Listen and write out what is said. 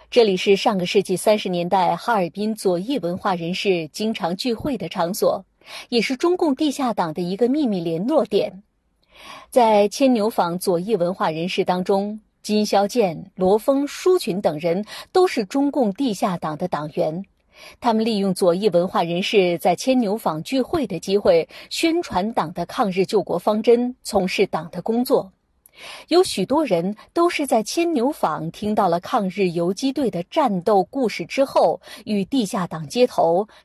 这里是上个世纪30年代哈尔滨左翼文化人士经常聚会的场所，也是中共地下党的一个秘密联络点。在牵牛坊左翼文化人士当中，金肖健、罗峰、舒群等人都是中共地下党的党员。他们利用左翼文化人士在牵牛坊聚会的机会，宣传党的抗日救国方针，从事党的工作。有许多人都是在牵牛坊听到了抗日游击队的战斗故事之后，与地下党接头，